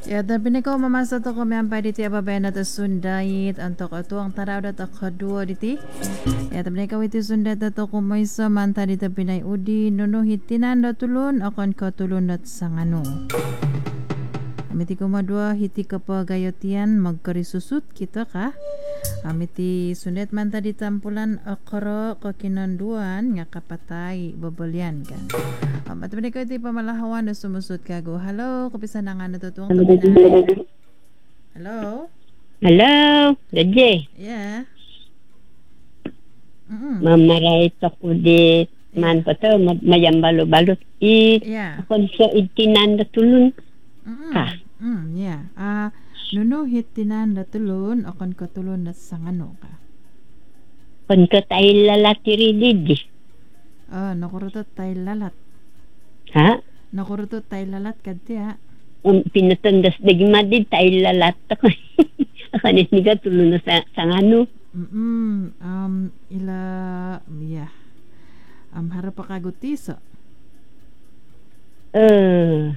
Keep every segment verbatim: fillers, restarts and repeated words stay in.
Ya, tapi ni ko mamasa to kami ang diti ababay na to sundayit antok ato ang taraw da to kadua diti. Ya, tapi ni ko iti sundat da to kumaysa manta diti pinay udi nuno hitinan da tulun akon ko tulun dat sangano. Amiti ko madua hiti kapagayotian magkarisusut kita ka. Amiti sundet manta di tampulan akoro ko kinanduan nga kapatay babalian ka. Um, at ko iti pamalahawan na sumusut ka go. Hello, kapisan na nga natutuwang tabinay. Hello? Hello, Gaje. Yeah. Mm-mm. Mamaray ako di man Yeah. pa to, ma- mayambalo-balot. I, Yeah. akon sa itinan na tulun Mm-mm. ka. Mm, yeah. Ah, nuno hitinan na tulun akon katulun na sangano ka. Kung ka tayo lalati rin, Ah, nakurutot tay lalat. ha? Nakurutot tay lalat kadti ha. Um, pinatundas dagima din tayo lalat ako. Akanit ni ka tulun na sa, sa ano. Mm, um, ila, yeah. Um, harap pa kagutiso. Uh,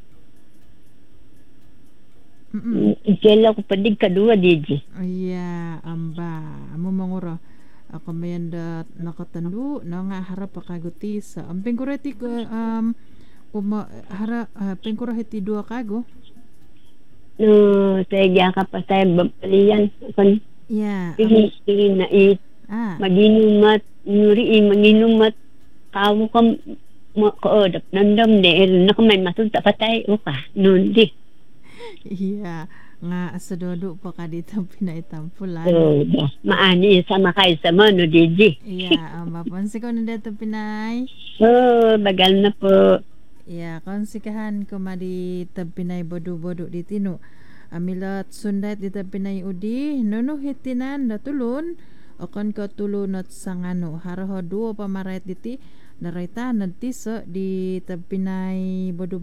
Mm-mm. Kailan ko pa din kadua, Diji. Yeah, amba. Amo manguro. Ako mayan da nakatandu na nga harap pa kagutisa. Ang pengkureti ko, um, kuma, hara, uh, pengkureti dua kago. No, saya ka pa tayo babalian. Kung Yeah. Um, tingin, tingin na it. ah, Maginumat, nuri maginumat, kamu kam makaodap nandam de er nakamay masunta patay o ka nun di. yeah. Nga asadodo pa ka dito pinaitampulan. So, maani sama kay sama no diji. Yeah, um, mapansi ko na dito pinay. Oh, bagal na po. Yeah, konsikahan ko madi tabinay bodo-bodo di tino. Amilat sundat di tabinay udi, nuno hitinan natulon, akan ko tulunot sangano. Haraho duo pamarayat diti, narayta nagtiso di tabinay bodo